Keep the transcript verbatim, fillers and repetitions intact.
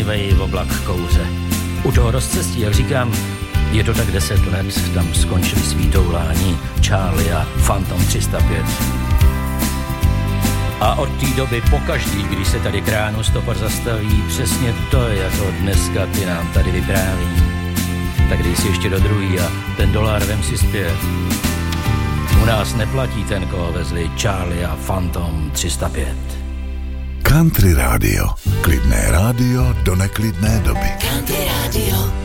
bláznivej oblak kouře. U toho rozcestí, jak říkám, je to tak deset let, tam skončili svý toulání Charlie a Phantom tři sta pět. A od té doby pokaždý, když se tady kránu stopor zastaví, přesně to, jako dneska ty nám tady vypráví. Tak dej si ještě do druhý a ten dolar vem si zpět. U nás neplatí ten, koho vezli Charlie a Phantom tři sta pět. Country Radio. Klidné rádio do neklidné doby. Country Radio.